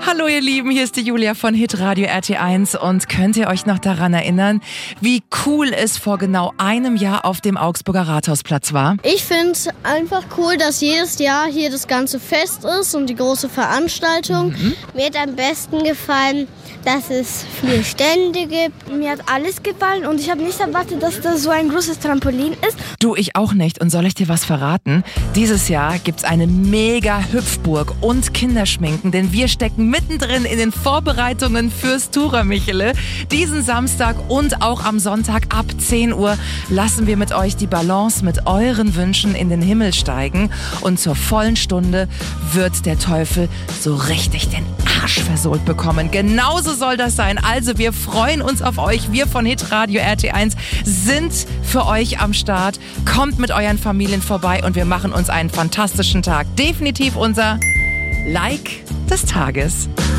Hallo ihr Lieben, hier ist die Julia von Hitradio RT1 und könnt ihr euch noch daran erinnern, wie cool es vor genau einem Jahr auf dem Augsburger Rathausplatz war? Ich finde es einfach cool, dass jedes Jahr hier das ganze Fest ist und die große Veranstaltung. Mir hat am besten gefallen, dass es viele Stände gibt. Mir hat alles gefallen und ich habe nicht erwartet, dass das so ein großes Trampolin ist. Du, ich auch nicht. Und soll ich dir was verraten? Dieses Jahr gibt's eine mega Hüpfburg und Kinderschminken, denn wir stecken mittendrin in den Vorbereitungen fürs Tura Michele. Diesen Samstag und auch am Sonntag ab 10 Uhr lassen wir mit euch die Balance mit euren Wünschen in den Himmel steigen. Und zur vollen Stunde wird der Teufel so richtig den Arsch versohlt bekommen. Genauso soll das sein. Also wir freuen uns auf euch. Wir von Hitradio RT1 sind für euch am Start. Kommt mit euren Familien vorbei und wir machen uns einen fantastischen Tag. Definitiv unser Like des Tages.